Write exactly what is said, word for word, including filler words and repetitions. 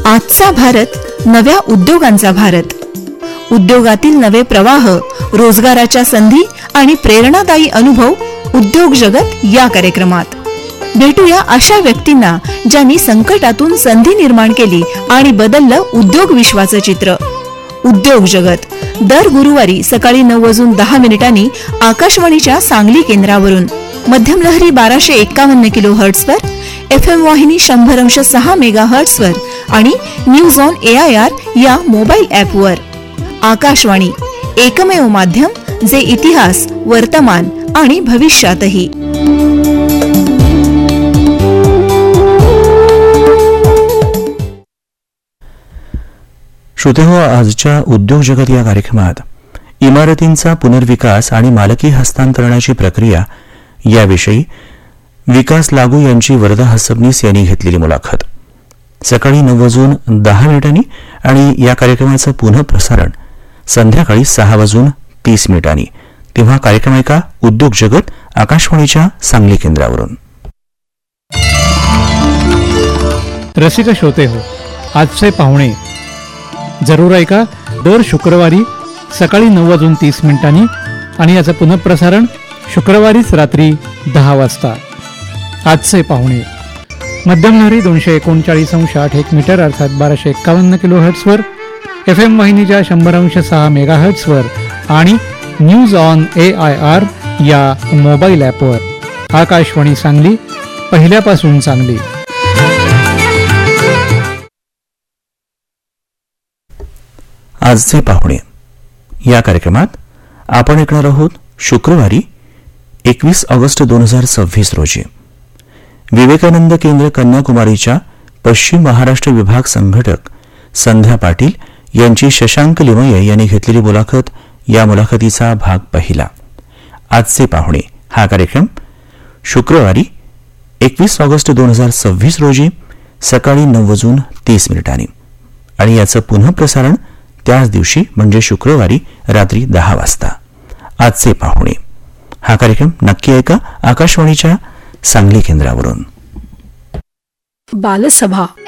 आजचा भारत नव्या उद्योगांचा भारत. उद्योगातील नवे प्रवाह, रोजगाराच्या संधी आणि प्रेरणादायी अनुभव उद्योग जगत या कार्यक्रमात. भेटूया अशा व्यक्तींना ज्यांनी संकटातून संधी निर्माण केली आणि बदललं उद्योग विश्वाचं चित्र. उद्योग जगत दर गुरुवारी सकाळी नऊ वाजून दहा मिनिटांनी आकाशवाणीच्या सांगली केंद्रावरून, मध्यम लहरी बाराशे एक्कावन्न किलो हर्ट्सवर, एफ एम वाहिनी शंभर अंश सहा मेगा हर्ट्सवर आणि news on A I R या मोबाईल ॲपवर. आकाशवाणी एकमेव माध्यम जे इतिहास, वर्तमान आणि भविष्यातही. श्रोतेहो, आजच्या उद्योग जगत या कार्यक्रमात इमारतींचा पुनर्विकास आणि मालकी हस्तांतरणाची प्रक्रिया याविषयी विकास लागू यांची वरदा हसबनीस यांनी घेतलेली मुलाखत सकाळी नऊ वाजून दहा मिनिटांनी आणि या कार्यक्रमाचं पुनः प्रसारण संध्याकाळी सहा वाजून तीस मिनिटांनी. तेव्हा कार्यक्रम ऐका उद्योग जगत आकाशवाणीच्या सांगली केंद्रावरून. रसिक श्रोते हो, आजचे पाहुणे जरूर ऐका दर शुक्रवारी सकाळी नऊ वाजून तीस मिनिटांनी आणि याचं पुनःप्रसारण शुक्रवारीच रात्री दहा वाजता. आजचे पाहुणे मध्यम लहरी दोनशे एकोणचाळीस अंश आठ एक मीटर अर्थात बाराशे एक्कावन्न किलो हर्ट्सवर, एफ एम वाहिनीच्या शंभर अंश सहा मेगा हर्ट्सवर आणि news on A I R या मोबाईल ॲपवर. आकाशवाणी सांगली, पहिल्यापासून सांगली. आजचे पाहुणे या कार्यक्रमात आपण ऐकणार आहोत शुक्रवारी एकवीस ऑगस्ट दोन हजार सव्वीस रोजी विवेकानंद केंद्र कन्याकुमारीच्या पश्चिम महाराष्ट्र विभाग संघटक संध्या पाटील यांची शशांक लिमये यांनी घेतलेली मुलाखत. या मुलाखतीचा भाग पहिला. आजचे पाहुणे हा कार्यक्रम शुक्रवारी एकवीस ऑगस्ट दोन हजार सव्वीस रोजी सकाळी नऊ वाजून तीस मिनिटांनी आणि याचं पुनः प्रसारण त्याच दिवशी म्हणजे शुक्रवारी रात्री दहा वाजता. आजचे पाहुणे हा कार्यक्रम नक्की ऐका आकाशवाणीच्या सांगली केंद्रावरून. बालसभा